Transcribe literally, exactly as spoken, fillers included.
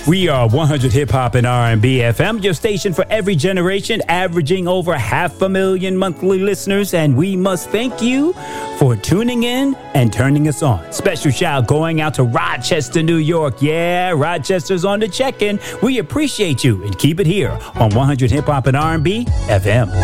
We are one hundred Hip Hop and R and B F M, your station for every generation, averaging over half a million monthly listeners, and we must thank you for tuning in and turning us on. Special shout going out to Rochester, New York. Yeah, Rochester's on the check-in. We appreciate you, and keep it here on one hundred Hip Hop and R and B F M.